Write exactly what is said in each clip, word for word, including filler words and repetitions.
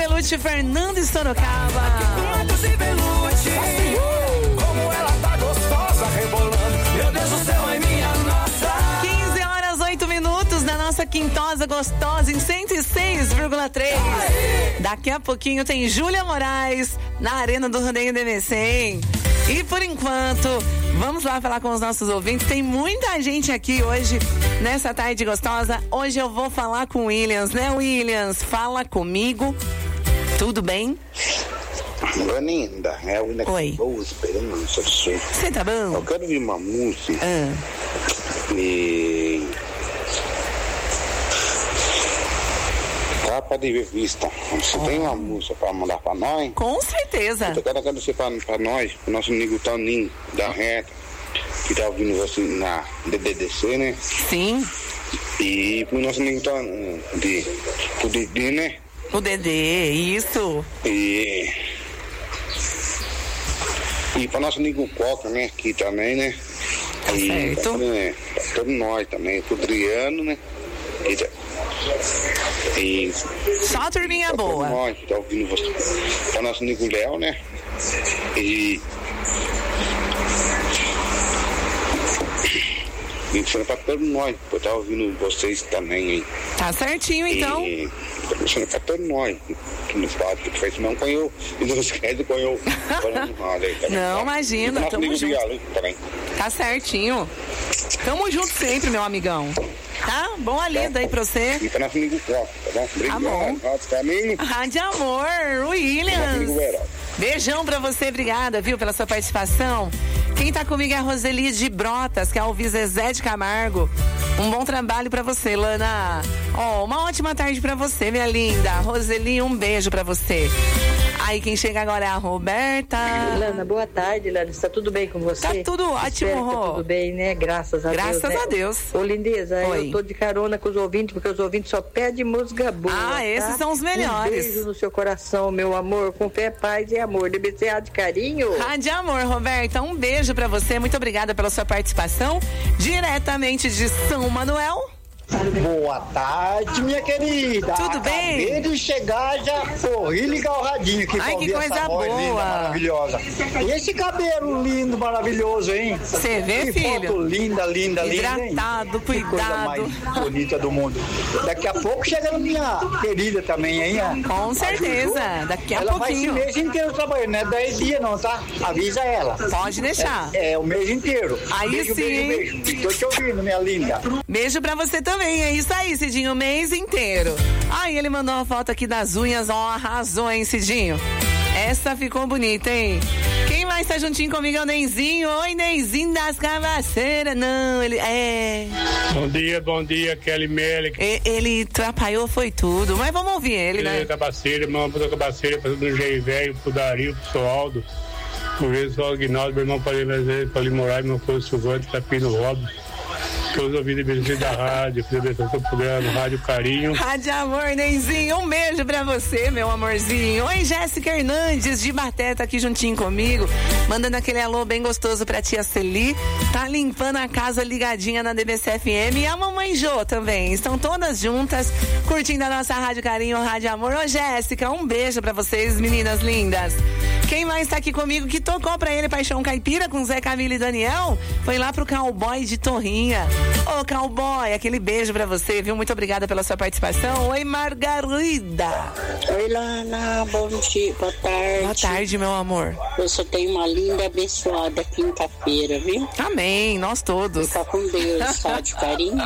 Belucci, Fernando e Sorocaba. Matheus e Belucci, uh! Como ela tá gostosa, rebolando. Meu Deus do céu, é minha nossa. quinze horas, oito minutos na nossa quintosa gostosa em cento e seis vírgula três. Daqui a pouquinho tem Júlia Moraes na Arena do Rodeio D M C, hein? E por enquanto, vamos lá falar com os nossos ouvintes. Tem muita gente aqui hoje, nessa tarde gostosa. Hoje eu vou falar com o Williams, né, Williams? Fala comigo. Tudo bem? Linda, é o Williams. Oi. Boa esperança. Você tá bom? Eu quero ouvir uma música. Ah. E... Capa de revista. Você oh. tem uma música pra mandar pra nós? Com certeza. Eu quero agradecer pra, pra nós, pro nosso amigo Toninho da Reta, que tá ouvindo você na D D D C, né? Sim. E pro nosso amigo Toninho, de, pro Didi, né? O Dedê, isso. E... E pra nosso amigo Coca, né? Aqui também, né? Tá e certo. Pra, né, pra todos nós também, pro Adriano, né? E, e só a turminha pra boa. Todos nós que tá ouvindo você. Pra nosso amigo Léo, né? E... E pra todos nós, por estar ouvindo vocês também, hein? Tá certinho, então. E pra todos nós, que nos faz, que fez não conhou, e não esquece de conhou. Não, imagina, e tamo junto. Galo, tá certinho. Tamo junto sempre, meu amigão. Tá? Boa lida aí pra você. E pra nosso amigo Costa, tá bom? Obrigado. Tá bom. Caminho. Rádio Amor, Williams. Beijão pra você, obrigada, viu, pela sua participação. Quem tá comigo é a Roseli de Brotas, que é o Zezé de Camargo. Um bom trabalho pra você, Lana. Ó, oh, uma ótima tarde pra você, minha linda. Roseli, um beijo pra você. Aí quem chega agora é a Roberta. Lana, boa tarde, Lana. Está tudo bem com você? Tá tudo ótimo, Rô. Tá tudo bem, né? Graças a Graças Deus. Graças a né? Deus. Ô, lindeza, Oi. eu tô de carona com os ouvintes, porque os ouvintes só pedem música boa. Ah, tá? esses são os melhores. Um beijo no seu coração, meu amor, com fé, paz e amor. D B C A de carinho. Rádio Amor, Roberta, um beijo pra você. Muito obrigada pela sua participação. Diretamente de São Manuel. Boa tarde, minha querida. Tudo bem? Acabei de chegar, já corri ligar o radinho aqui. Ai, que coisa essa voz boa. linda, maravilhosa. E esse cabelo lindo, maravilhoso, hein? Você vê, que filho? Foto linda, linda, Hidratado, linda. Hidratado, cuidado. Que coisa mais bonita do mundo. Daqui a pouco chega na minha querida também, hein? Com certeza, daqui a ela pouquinho. Ela vai esse mês inteiro trabalhando, não é dez dias não, tá? Avisa ela. Pode deixar. É, é o mês inteiro. Aí beijo, sim, beijo, beijo. Tô te ouvindo, minha linda. Beijo pra você também, é isso aí, Cidinho, o mês inteiro. Ai, ele mandou uma foto aqui das unhas, ó, arrasou, hein, Cidinho? Essa ficou bonita, hein? Quem mais tá juntinho comigo é o Neizinho. Oi, Neizinho das Cavaceiras. Não, ele é... Bom dia, bom dia, Kelly Melick. E, ele atrapalhou, foi tudo. Mas vamos ouvir ele, ele né? É Cabaceira, irmão, pro Cabaceira, pro do G velho, pro Dario, pro Soaldo. Pro vezes o Aguinaldo, meu irmão Paulinho Brasileiro, Paulinho Moraes, meu filho Silvante, Tapino Robson. Todos os ouvintes bem da rádio, que do programa, Rádio Carinho. Rádio Amor, Neizinho, um beijo pra você, meu amorzinho. Oi, Jéssica Hernandes, de Baté, tá aqui juntinho comigo, mandando aquele alô bem gostoso pra tia Celi. Tá limpando a casa ligadinha na D B C F M. E a mamãe Jô também. Estão todas juntas, curtindo a nossa Rádio Carinho, Rádio Amor. Ô, Jéssica, um beijo pra vocês, meninas lindas. Quem mais tá aqui comigo que tocou pra ele Paixão Caipira com Zé Camilo e Daniel? Foi lá pro Cowboy de Torrinha. Ô, Cowboy, aquele beijo pra você, viu? Muito obrigada pela sua participação. Oi, Margarida. Oi, Lana, bom dia, boa tarde. Boa tarde, meu amor. Eu só tenho uma linda, abençoada quinta-feira, viu? Amém, nós todos. Fica com Deus, tá? De carinho.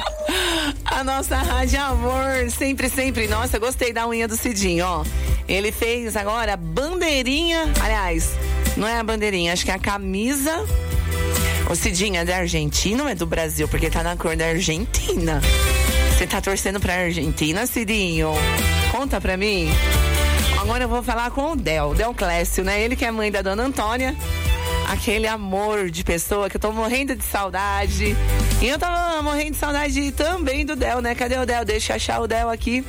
A nossa Rádio Amor, sempre, sempre. Nossa, gostei da unha do Cidinho, ó. Ele fez agora bandeirinha, aliás, não é a bandeirinha, acho que é a camisa. O Cidinho é da Argentina ou é do Brasil? Porque tá na cor da Argentina. Você tá torcendo pra Argentina, Cidinho? Conta pra mim. Agora eu vou falar com o Del, Del Clécio, né? Ele que é mãe da dona Antônia. Aquele amor de pessoa que eu tô morrendo de saudade. E eu tava morrendo de saudade também do Del, né? Cadê o Del? Deixa eu achar o Del aqui.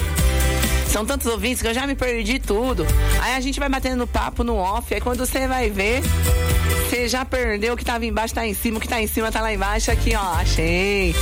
São tantos ouvintes que eu já me perdi tudo. Aí a gente vai batendo no papo, no off. Aí quando você vai ver, você já perdeu o que tava embaixo, tá em cima. O que tá em cima tá lá embaixo. Aqui, ó, achei.